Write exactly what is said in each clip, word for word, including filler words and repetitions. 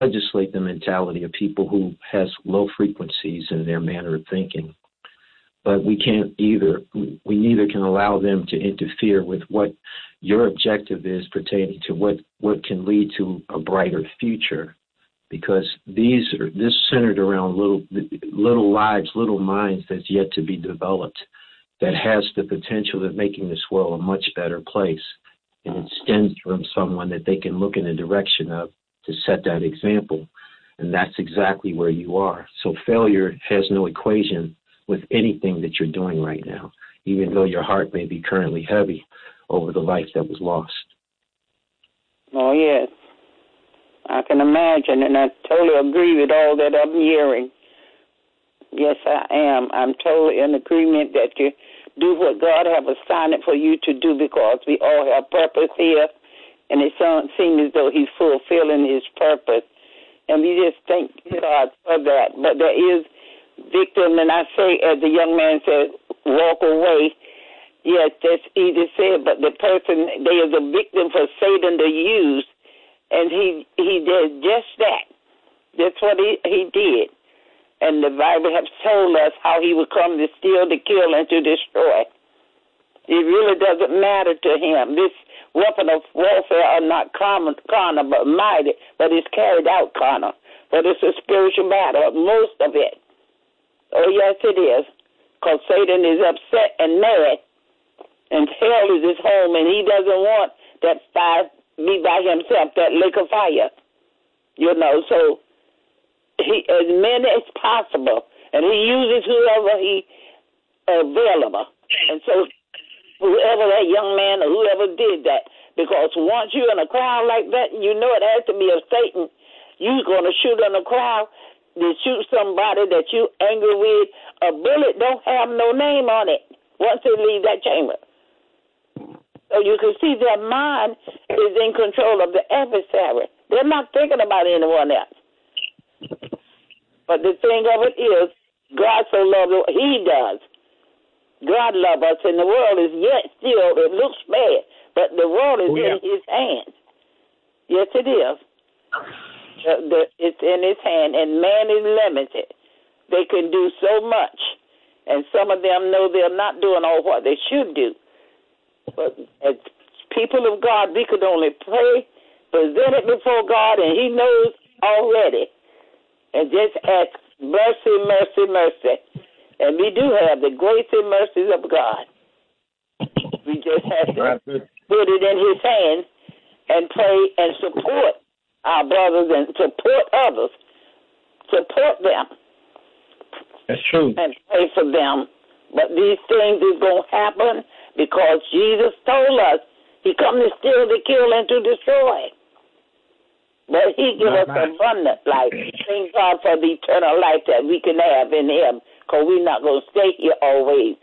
legislate the mentality of people who has low frequencies in their manner of thinking. But we can't either, we neither can allow them to interfere with what your objective is pertaining to what, what can lead to a brighter future. Because these are, this centered around little, little lives, little minds that's yet to be developed, that has the potential of making this world a much better place. And it stems from someone that they can look in the direction of to set that example. And that's exactly where you are. So failure has no equation with anything that you're doing right now, even though your heart may be currently heavy over the life that was lost. Oh, yes. I can imagine, and I totally agree with all that I'm hearing. Yes, I am. I'm totally in agreement that you do what God have assigned for you to do, because we all have purpose here, and it seems as though he's fulfilling his purpose. And we just thank God for that. But there is victim, and I say, as the young man said, walk away. Yes, that's easy said, but the person, they is a victim for Satan to use, and he he did just that. That's what he, he did. And the Bible has told us how he would come to steal, to kill, and to destroy. It really doesn't matter to him. This weapon of warfare are not common, carnal, but mighty, but it's carried out carnal. But it's a spiritual battle, most of it. Oh, yes, it is, because Satan is upset and mad, and hell is his home, and he doesn't want that fire be by himself, that lake of fire. You know, so he, as many as possible, and he uses whoever he available. And so whoever that young man or whoever did that, because once you're in a crowd like that, you know it has to be of Satan. You're going to shoot in a crowd, to shoot somebody that you angry with. A bullet don't have no name on it once they leave that chamber. So you can see their mind is in control of the adversary. They're not thinking about anyone else. But the thing of it is, God so loves it, he does. God loves us, and the world is yet still, it looks bad, but the world is oh, yeah. in his hands. Yes, it is. The, the, it's in his hand, and man is limited. They can do so much, and some of them know they're not doing all what they should do. But as people of God, we could only pray, present it before God, and he knows already. And just ask mercy, mercy, mercy. And we do have the grace and mercies of God. We just have to put it in his hands and pray and support our brothers and support others. Support them. That's true. And pray for them. But these things is going to happen because Jesus told us he come to steal, to kill, and to destroy. But he give us abundant life. Thank God for the eternal life that we can have in him, because we're not going to stay here always.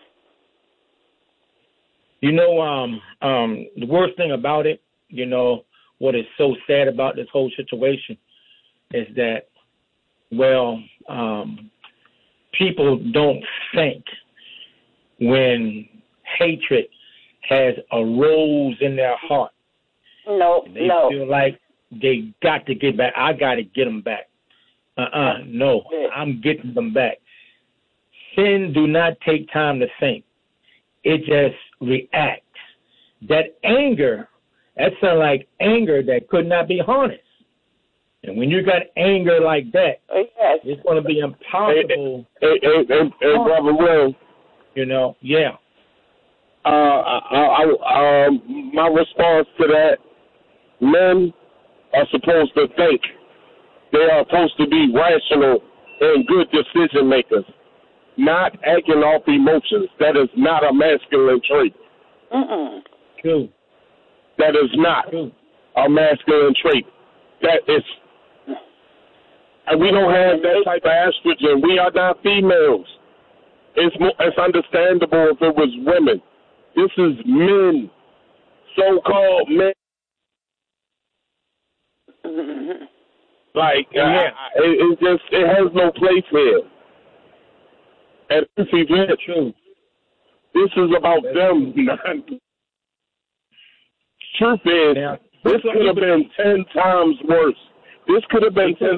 You know, um, um, the worst thing about it, you know, what is so sad about this whole situation is that, well, um, people don't think when hatred has arose in their heart. No, they no. feel like they got to get back. I got to get them back. Uh-uh, no, I'm getting them back. Sin do not take time to think. It just reacts. That anger, that sounds like anger that could not be harnessed. And when you got anger like that, oh, yes. it's going to be impossible. Hey, hey, hey, hey Brother Will. You know, yeah. Uh, I, I, um, my response to that, men are supposed to think. They are supposed to be rational and good decision makers, not acting off emotions. That is not a masculine trait. Mm-mm. True. That is not True. a masculine trait. That is, and we don't have that type of estrogen. We are not females. It's more, it's understandable if it was women. This is men, so-called men. Mm-hmm. Like, yeah. uh, it, it just, it has no place here. And this event, true. This is about That's them. Truth is, now, this could have been ten times worse. This could have been ten